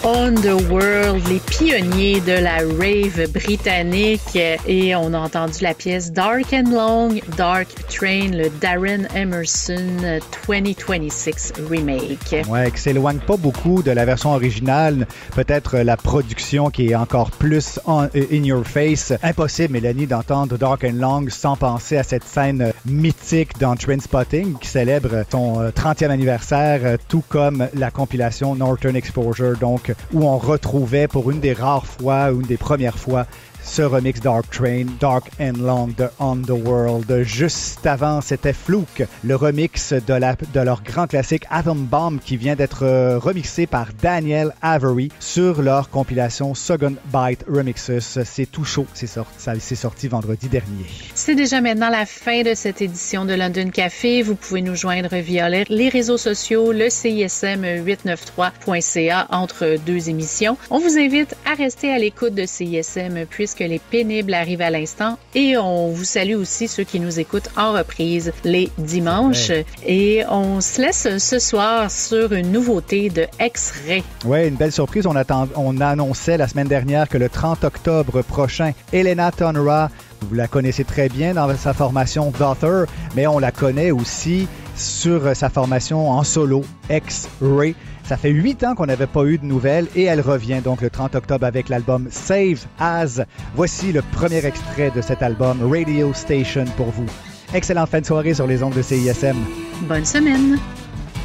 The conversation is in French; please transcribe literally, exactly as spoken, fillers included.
On the World, les pionniers de la rave britannique. Et on a entendu la pièce Dark and Long, Dark Train, le Darren Emerson vingt vingt-six remake. Ouais, qui s'éloigne pas beaucoup de la version originale. Peut-être la production qui est encore plus on, in your face. Impossible, Mélanie, d'entendre Dark and Long sans penser à cette scène mythique dans Trainspotting qui célèbre son trentième anniversaire, tout comme la compilation Northern Exposure, donc où on retrouvait pour une des rares fois, une des premières fois, ce remix Dark Train, Dark and Long de On the World. Juste avant, c'était Fluke, le remix de, la, de leur grand classique Atom Bomb qui vient d'être euh, remixé par Daniel Avery sur leur compilation Second Bite Remixes. C'est tout chaud, c'est sorti, ça s'est sorti vendredi dernier. C'est déjà maintenant la fin de cette édition de London Café. Vous pouvez nous joindre via les réseaux sociaux, le C I S M huit cent quatre-vingt-treize point C A entre deux émissions. On vous invite à rester à l'écoute de C I S M puisque que les pénibles arrivent à l'instant et on vous salue aussi ceux qui nous écoutent en reprise les dimanches ouais. Et on se laisse ce soir sur une nouveauté de X-Ray. Oui, une belle surprise. On, attend, on annonçait la semaine dernière que le trente octobre prochain, Elena Tonra, vous la connaissez très bien dans sa formation Daughter, mais on la connaît aussi sur sa formation en solo, X-Ray. Ça fait huit ans qu'on n'avait pas eu de nouvelles et elle revient donc le trente octobre avec l'album Save As. Voici le premier extrait de cet album, Radio Station, pour vous. Excellente fin de soirée sur les ondes de C I S M. Bonne semaine.